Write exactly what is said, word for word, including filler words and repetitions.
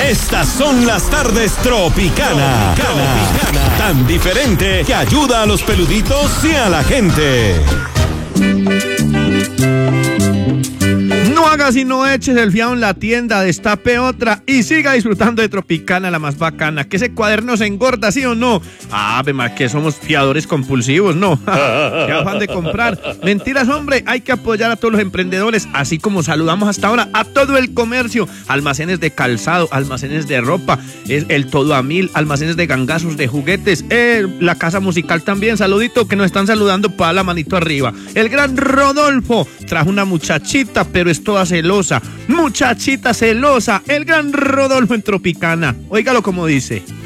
Estas son las tardes Tropicana. Tropicana. Tan diferente que ayuda a los peluditos y a la gente. No hagas y no eches el fiado en la tienda, destape otra y siga disfrutando de Tropicana, la más bacana. Que ese cuaderno se engorda, ¿sí o no? Ah, más que somos fiadores compulsivos, ¿no? Qué afán de comprar. Mentiras, hombre, hay que apoyar a todos los emprendedores, así como saludamos hasta ahora a todo el comercio. Almacenes de calzado, almacenes de ropa, el, el todo a mil, almacenes de gangazos, de juguetes, eh, la casa musical también. Saludito, que nos están saludando para la manito arriba. El gran Rodolfo trajo una muchachita, pero es toda celosa. Muchachita celosa, el gran Rodolfo en Tropicana. Óigalo como dice.